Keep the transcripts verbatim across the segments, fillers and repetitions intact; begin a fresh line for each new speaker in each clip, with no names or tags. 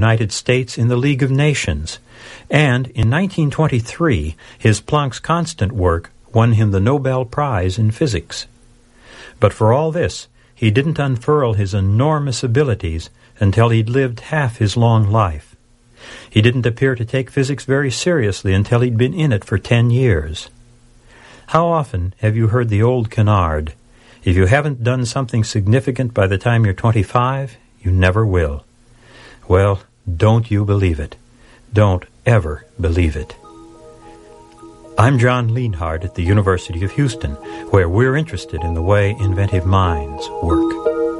United States in the League of Nations, and in nineteen twenty-three his Planck's constant work won him the Nobel Prize in Physics. But for all this, he didn't unfurl his enormous abilities until he'd lived half his long life. He didn't appear to take physics very seriously until he'd been in it for ten years. How often have you heard the old canard, if you haven't done something significant by the time you're twenty-five, you never will? Well, don't you believe it. Don't ever believe it. I'm John Lienhard at the University of Houston, where we're interested in the way inventive minds work.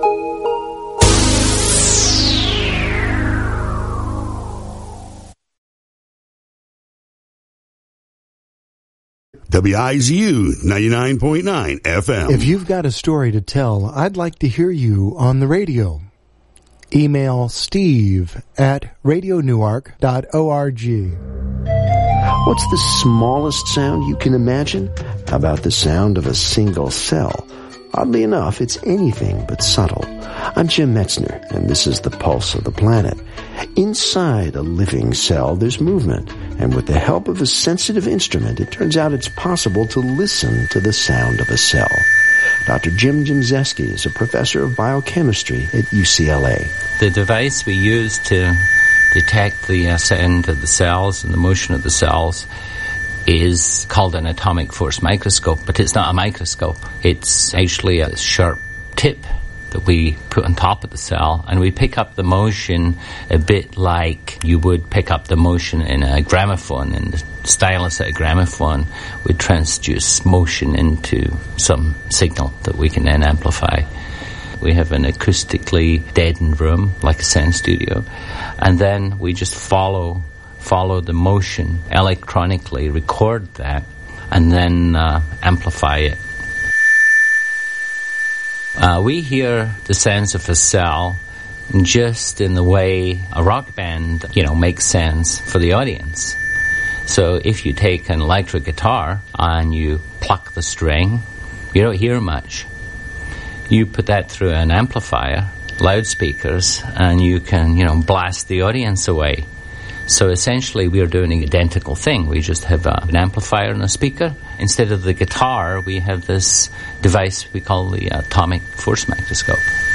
W I Z U ninety-nine point nine F M.
If you've got a story to tell, I'd like to hear you on the radio. Email steve at radio newark dot org.
What's the smallest sound you can imagine? How about the sound of a single cell? Oddly enough, it's anything but subtle. I'm Jim Metzner, and this is the Pulse of the Planet. Inside a living cell, there's movement, and with the help of a sensitive instrument, it turns out it's possible to listen to the sound of a cell. Doctor Jim Jimzeski is a professor of biochemistry at U C L A.
The device we use to detect the uh, sound of the cells and the motion of the cells is called an atomic force microscope, but it's not a microscope. It's actually a sharp tip that we put on top of the cell, and we pick up the motion a bit like you would pick up the motion in a gramophone. And the stylus at a gramophone would transduce motion into some signal that we can then amplify. We have an acoustically deadened room, like a sound studio, and then we just follow follow the motion electronically, record that, and then uh, amplify it. Uh, we hear the sounds of a cell just in the way a rock band, you know, makes sounds for the audience. So if you take an electric guitar and you pluck the string, you don't hear much. You put that through an amplifier, loudspeakers, and you can, you know, blast the audience away. So essentially we are doing an identical thing. We just have uh, an amplifier and a speaker. Instead of the guitar, we have this device we call the atomic force microscope.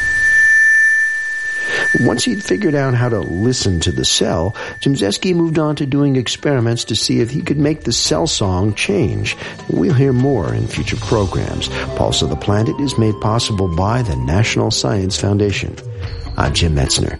Once he'd figured out how to listen to the cell, Jimzeski moved on to doing experiments to see if he could make the cell song change. We'll hear more in future programs. Pulse of the Planet is made possible by the National Science Foundation. I'm Jim Metzner.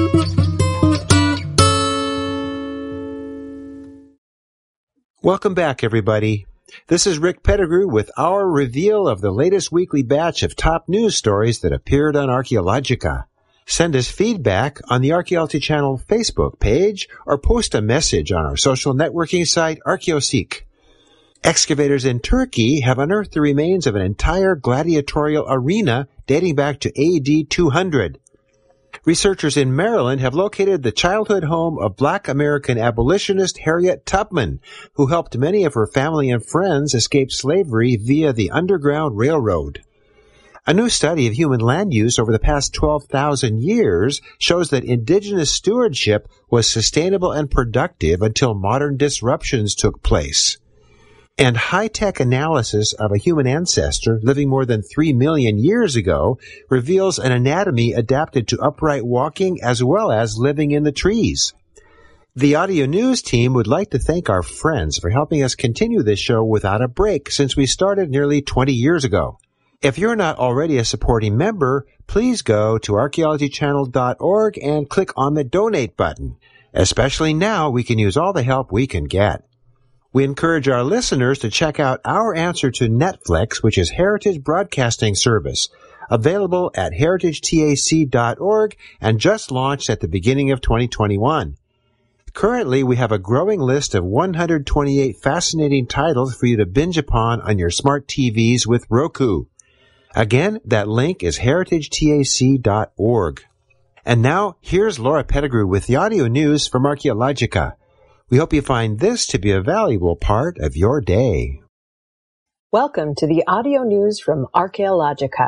Welcome back, everybody. This is Rick Pettigrew with our reveal of the latest weekly batch of top news stories that appeared on Archaeologica. Send us feedback on the Archaeology Channel Facebook page or post a message on our social networking site, ArchaeoSeek. Excavators in Turkey have unearthed the remains of an entire gladiatorial arena dating back to A D two hundred. Researchers in Maryland have located the childhood home of Black American abolitionist Harriet Tubman, who helped many of her family and friends escape slavery via the Underground Railroad. A new study of human land use over the past twelve thousand years shows that indigenous stewardship was sustainable and productive until modern disruptions took place. And high-tech analysis of a human ancestor living more than three million years ago reveals an anatomy adapted to upright walking as well as living in the trees. The Audio News team would like to thank our friends for helping us continue this show without a break since we started nearly twenty years ago. If you're not already a supporting member, please go to archaeology channel dot org and click on the donate button. Especially now, we can use all the help we can get. We encourage our listeners to check out our answer to Netflix, which is Heritage Broadcasting Service, available at heritage tac dot org and just launched at the beginning of twenty twenty-one. Currently, we have a growing list of one hundred twenty-eight fascinating titles for you to binge upon on your smart T Vs with Roku. Again, that link is heritage tac dot org. And now, here's Laura Pettigrew with the audio news from Archaeologica. We hope you find this to be a valuable part of your day.
Welcome to the audio news from Archaeologica.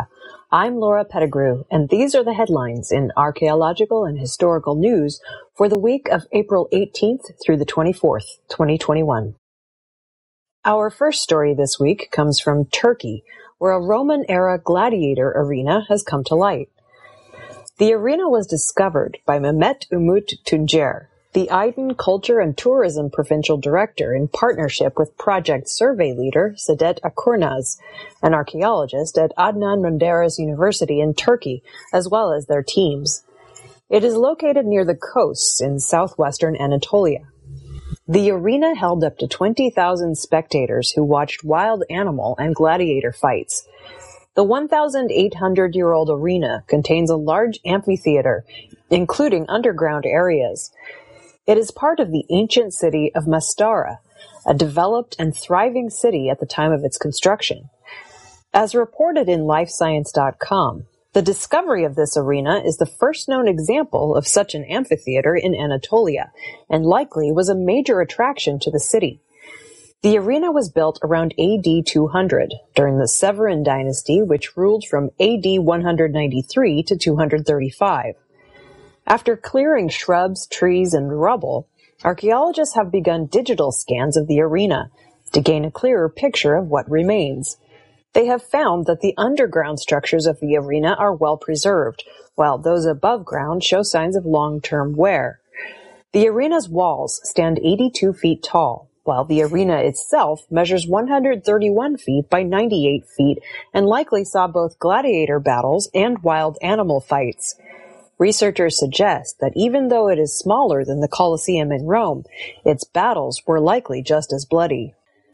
I'm Laura Pettigrew, and these are the headlines in archaeological and historical news for the week of April eighteenth through the twenty-fourth, twenty twenty-one. Our first story this week comes from Turkey, where a Roman-era gladiator arena has come to light. The arena was discovered by Mehmet Umut Tuncer, the Aydın Culture and Tourism Provincial Director, in partnership with project survey leader Sadet Akurnaz, an archaeologist at Adnan Menderes University in Turkey, as well as their teams. It is located near the coasts in southwestern Anatolia. The arena held up to twenty thousand spectators who watched wild animal and gladiator fights. The one thousand eight hundred year old arena contains a large amphitheater, including underground areas. It is part of the ancient city of Mastara, a developed and thriving city at the time of its construction. As reported in life science dot com, the discovery of this arena is the first known example of such an amphitheater in Anatolia, and likely was a major attraction to the city. The arena was built around A D two hundred, during the Severan dynasty, which ruled from A D one ninety-three to two thirty-five. After clearing shrubs, trees, and rubble, archaeologists have begun digital scans of the arena to gain a clearer picture of what remains. They have found that the underground structures of the arena are well preserved, while those above ground show signs of long-term wear. The arena's walls stand eighty-two feet tall, while the arena itself measures one hundred thirty-one feet by ninety-eight feet and likely saw both gladiator battles and wild animal fights. Researchers suggest that even though it is smaller than the Colosseum in Rome, its battles were likely just as bloody.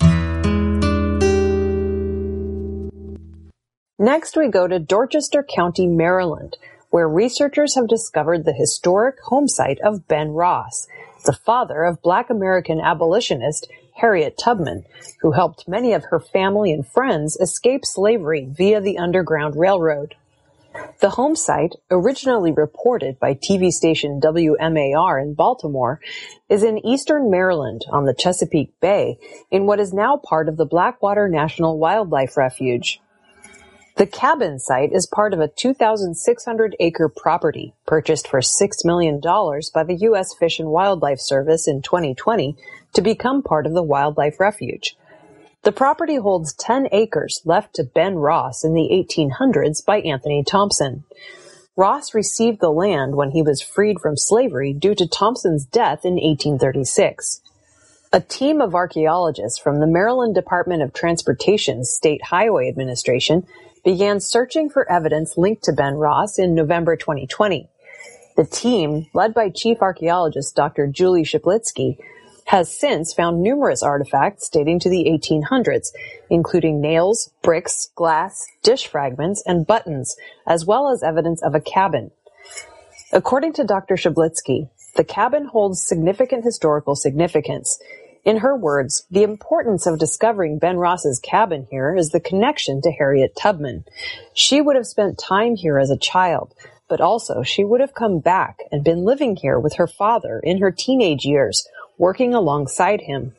Next, we go to Dorchester County, Maryland, where researchers have discovered the historic home site of Ben Ross, the father of Black American abolitionist Harriet Tubman, who helped many of her family and friends escape slavery via the Underground Railroad. The home site, originally reported by T V station W M A R in Baltimore, is in eastern Maryland on the Chesapeake Bay, in what is now part of the Blackwater National Wildlife Refuge. The cabin site is part of a two thousand six hundred acre property purchased for six million dollars by the U S Fish and Wildlife Service in twenty twenty to become part of the wildlife refuge. The property holds ten acres left to Ben Ross in the eighteen hundreds by Anthony Thompson. Ross received the land when he was freed from slavery due to Thompson's death in eighteen thirty-six. A team of archaeologists from the Maryland Department of Transportation's State Highway Administration began searching for evidence linked to Ben Ross in November twenty twenty. The team, led by Chief Archaeologist Doctor Julie Shiplitsky, has since found numerous artifacts dating to the eighteen hundreds, including nails, bricks, glass, dish fragments, and buttons, as well as evidence of a cabin. According to Doctor Shiplitsky, the cabin holds significant historical significance. In her words, the importance of discovering Ben Ross's cabin here is the connection to Harriet Tubman. She would have spent time here as a child, but also she would have come back and been living here with her father in her teenage years, working alongside him.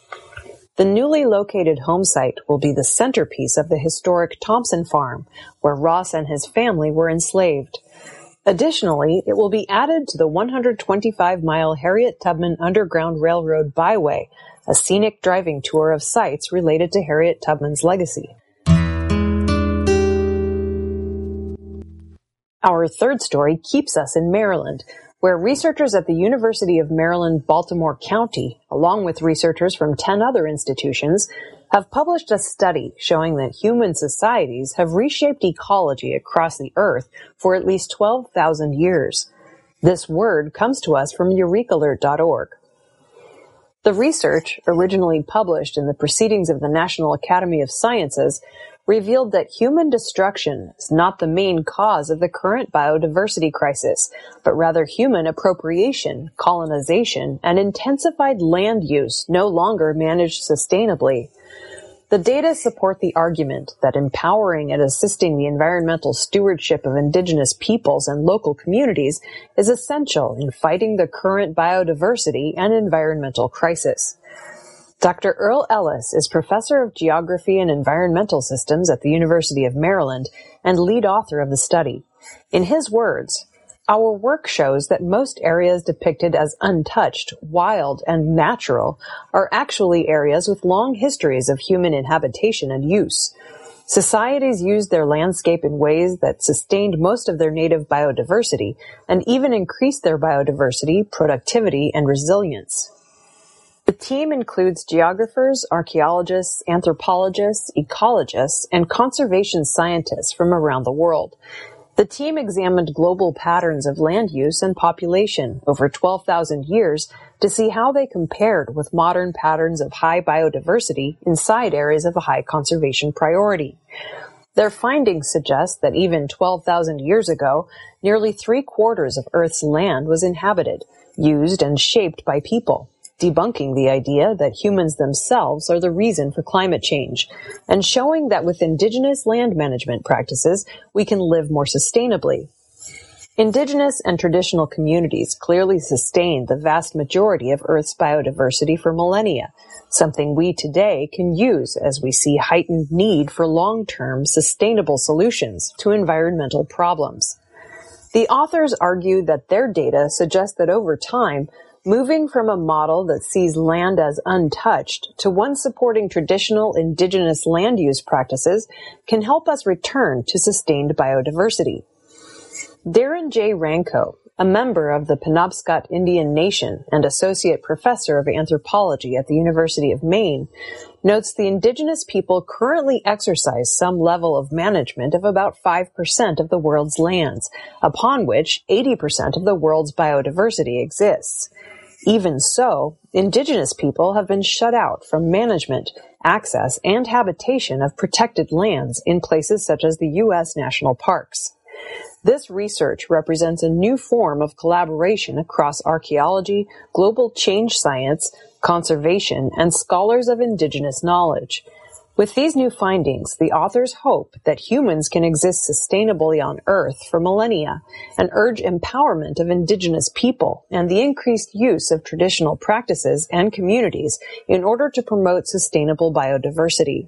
The newly located home site will be the centerpiece of the historic Thompson Farm, where Ross and his family were enslaved. Additionally, it will be added to the one hundred twenty-five mile Harriet Tubman Underground Railroad Byway, a scenic driving tour of sites related to Harriet Tubman's legacy. Our third story keeps us in Maryland, where researchers at the University of Maryland, Baltimore County, along with researchers from ten other institutions, have published a study showing that human societies have reshaped ecology across the Earth for at least twelve thousand years. This word comes to us from Eureka Alert dot org. The research, originally published in the Proceedings of the National Academy of Sciences, revealed that human destruction is not the main cause of the current biodiversity crisis, but rather human appropriation, colonization, and intensified land use no longer managed sustainably. The data support the argument that empowering and assisting the environmental stewardship of indigenous peoples and local communities is essential in fighting the current biodiversity and environmental crisis. Doctor Earl Ellis is professor of geography and environmental systems at the University of Maryland and lead author of the study. In his words, "Our work shows that most areas depicted as untouched, wild, and natural are actually areas with long histories of human inhabitation and use. Societies used their landscape in ways that sustained most of their native biodiversity and even increased their biodiversity, productivity, and resilience." The team includes geographers, archaeologists, anthropologists, ecologists, and conservation scientists from around the world. The team examined global patterns of land use and population over twelve thousand years to see how they compared with modern patterns of high biodiversity inside areas of a high conservation priority. Their findings suggest that even twelve thousand years ago, nearly three quarters of Earth's land was inhabited, used, and shaped by people, debunking the idea that humans themselves are the reason for climate change, and showing that with indigenous land management practices, we can live more sustainably. Indigenous and traditional communities clearly sustained the vast majority of Earth's biodiversity for millennia, something we today can use as we see heightened need for long-term sustainable solutions to environmental problems. The authors argue that their data suggests that over time, moving from a model that sees land as untouched to one supporting traditional indigenous land use practices can help us return to sustained biodiversity. Darren J. Ranco, a member of the Penobscot Indian Nation and associate professor of anthropology at the University of Maine, notes the indigenous people currently exercise some level of management of about five percent of the world's lands, upon which eighty percent of the world's biodiversity exists. Even so, indigenous people have been shut out from management, access, and habitation of protected lands in places such as the U S national parks. This research represents a new form of collaboration across archaeology, global change science, conservation, and scholars of indigenous knowledge. With these new findings, the authors hope that humans can exist sustainably on Earth for millennia and urge empowerment of indigenous people and the increased use of traditional practices and communities in order to promote sustainable biodiversity.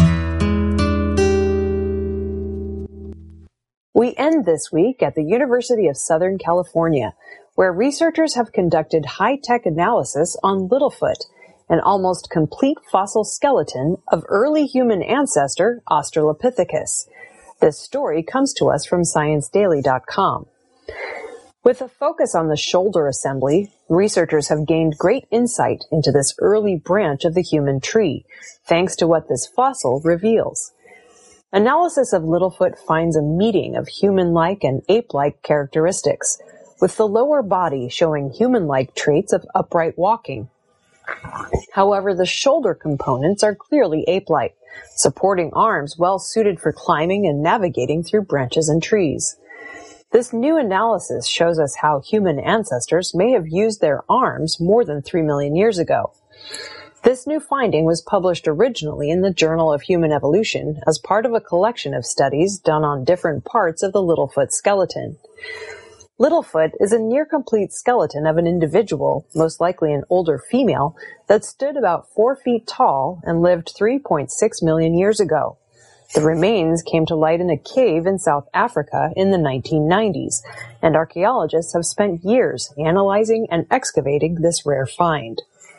We end this week at the University of Southern California, where researchers have conducted high-tech analysis on Littlefoot, an almost complete fossil skeleton of early human ancestor Australopithecus. This story comes to us from science daily dot com. With a focus on the shoulder assembly, researchers have gained great insight into this early branch of the human tree, thanks to what this fossil reveals. Analysis of Littlefoot finds a meeting of human-like and ape-like characteristics, with the lower body showing human-like traits of upright walking. However, the shoulder components are clearly ape-like, supporting arms well suited for climbing and navigating through branches and trees. This new analysis shows us how human ancestors may have used their arms more than three million years ago. This new finding was published originally in the Journal of Human Evolution as part of a collection of studies done on different parts of the Littlefoot skeleton. Littlefoot is a near-complete skeleton of an individual, most likely an older female, that stood about four feet tall and lived three point six million years ago. The remains came to light in a cave in South Africa in the nineteen nineties, and archaeologists have spent years analyzing and excavating this rare find.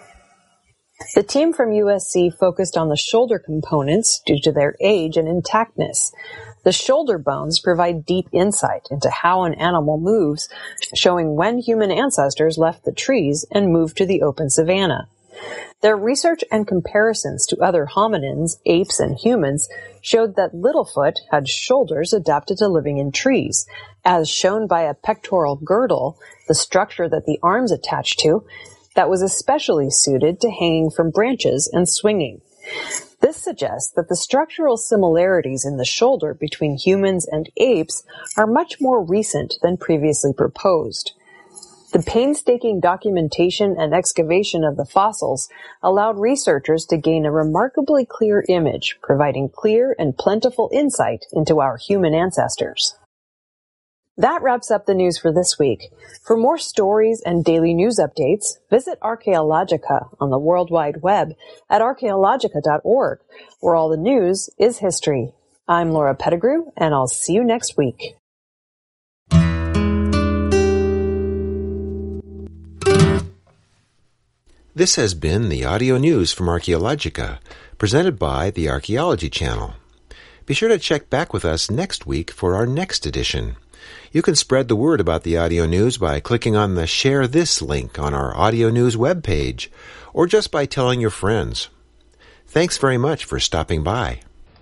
The team from U S C focused on the shoulder components due to their age and intactness. The shoulder bones provide deep insight into how an animal moves, showing when human ancestors left the trees and moved to the open savanna. Their research and comparisons to other hominins, apes, and humans showed that Littlefoot had shoulders adapted to living in trees, as shown by a pectoral girdle, the structure that the arms attach to, that was especially suited to hanging from branches and swinging. This suggests that the structural similarities in the shoulder between humans and apes are much more recent than previously proposed. The painstaking documentation and excavation of the fossils allowed researchers to gain a remarkably clear image, providing clear and plentiful insight into our human ancestors. That wraps up the news for this week. For more stories and daily news updates, visit Archaeologica on the World Wide Web at archaeologica dot org, where all the news is history. I'm Laura Pettigrew, and I'll see you next week.
This has been the audio news from Archaeologica, presented by the Archaeology Channel. Be sure to check back with us next week for our next edition. You can spread the word about the audio news by clicking on the Share This link on our audio news webpage, or just by telling your friends. Thanks very much for stopping by.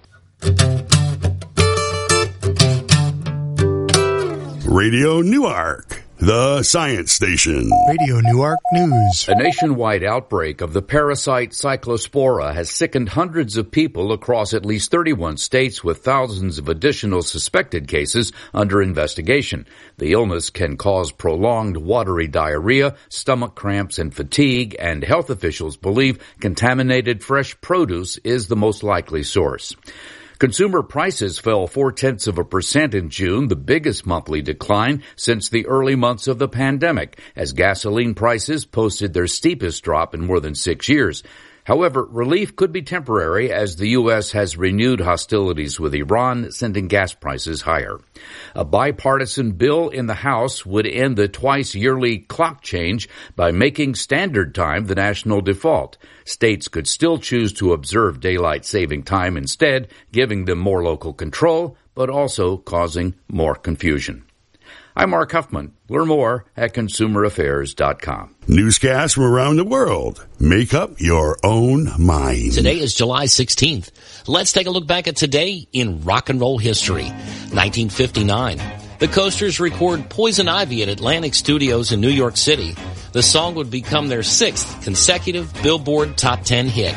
Radio Newark, the science station.
Radio Newark News.
A nationwide outbreak of the parasite Cyclospora has sickened hundreds of people across at least thirty-one states, with thousands of additional suspected cases under investigation. The illness can cause prolonged watery diarrhea, stomach cramps, and fatigue, and health officials believe contaminated fresh produce is the most likely source. Consumer prices fell four-tenths of a percent in June, the biggest monthly decline since the early months of the pandemic, as gasoline prices posted their steepest drop in more than six years. However, relief could be temporary as the U S has renewed hostilities with Iran, sending gas prices higher. A bipartisan bill in the House would end the twice-yearly clock change by making standard time the national default. States could still choose to observe daylight saving time instead, giving them more local control, but also causing more confusion. I'm Mark Huffman. Learn more at consumer affairs dot com.
Newscasts from around the world. Make up your own mind.
Today is July sixteenth. Let's take a look back at today in rock and roll history. nineteen fifty-nine. The Coasters record Poison Ivy at Atlantic Studios in New York City. The song would become their sixth consecutive Billboard Top ten hit.